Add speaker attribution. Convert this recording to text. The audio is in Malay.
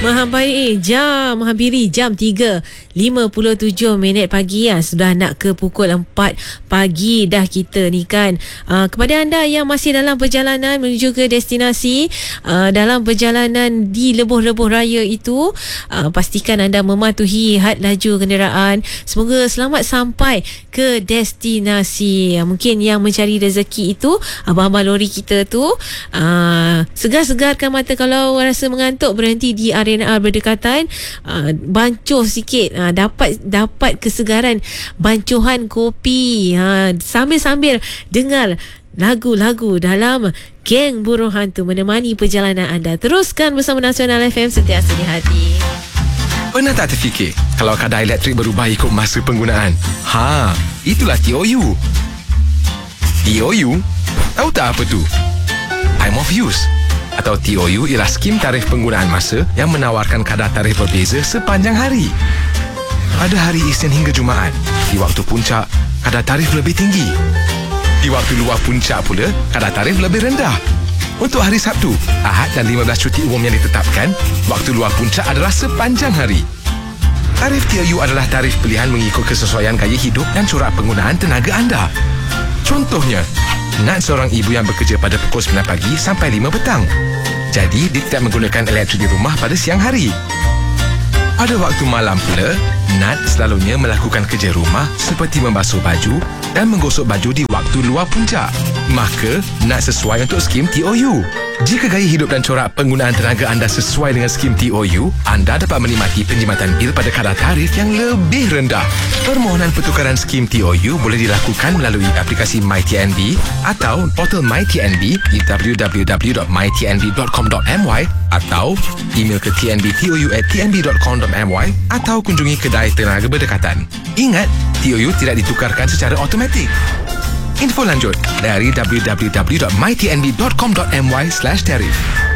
Speaker 1: Menghampiri jam 3.57 pagi ya. Sudah nak ke pukul 4 pagi dah kita ni kan. Kepada anda yang masih dalam perjalanan menuju ke destinasi, dalam perjalanan di lebuh-lebuh raya itu, pastikan anda mematuhi had laju kenderaan. Semoga selamat sampai ke destinasi. Mungkin yang mencari rezeki itu, abang-abang lori kita tu, segar-segarkan mata. Kalau rasa mengantuk, berhenti di area berdekatan, bancuh sikit, dapat kesegaran bancuhan kopi, sambil-sambil dengar lagu-lagu dalam Geng Burung Hantu menemani perjalanan anda. Teruskan bersama Nasional FM, sentiasa di hati.
Speaker 2: Pernah tak terfikir kalau kadar elektrik berubah ikut masa penggunaan? Itulah TOU. TOU? Tahu tak apa tu? Time of use atau TOU ialah skim tarif penggunaan masa yang menawarkan kadar tarif berbeza sepanjang hari. Pada hari Isnin hingga Jumaat, di waktu puncak, kadar tarif lebih tinggi. Di waktu luar puncak pula, kadar tarif lebih rendah. Untuk hari Sabtu, Ahad dan 15 cuti umum yang ditetapkan, waktu luar puncak adalah sepanjang hari. Tarif TOU adalah tarif pilihan mengikut kesesuaian gaya hidup dan corak penggunaan tenaga anda. Contohnya, Nat seorang ibu yang bekerja pada pukul 9 pagi sampai 5 petang. Jadi, dia tidak menggunakan elektrik di rumah pada siang hari. Pada waktu malam pula, Nat selalunya melakukan kerja rumah seperti membasuh baju dan menggosok baju di waktu luar puncak. Maka, Nat sesuai untuk skim TOU. Jika gaya hidup dan corak penggunaan tenaga anda sesuai dengan skim TOU, anda dapat menikmati penjimatan bil pada kadar tarif yang lebih rendah. Permohonan pertukaran skim TOU boleh dilakukan melalui aplikasi MyTNB atau portal MyTNB di www.mytnb.com.my atau email ke tnbtou@tnb.com.my atau kunjungi kedai tenaga berdekatan. Ingat, TOU tidak ditukarkan secara automatik. Info lanjut dari www.mytnb.com.my/tarif.